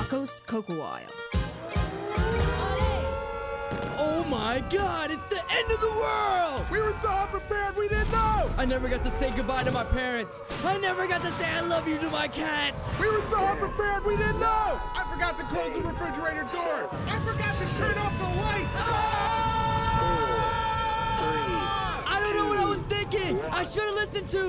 Tacos Cocoa Oil. Oh my God, it's the end of the world! We were so unprepared, we didn't know! I never got to say goodbye to my parents. I never got to say I love you to my cat. We were so unprepared, we didn't know! I forgot to close the refrigerator door! I forgot to turn off the lights! I don't know what I was thinking. I should have listened to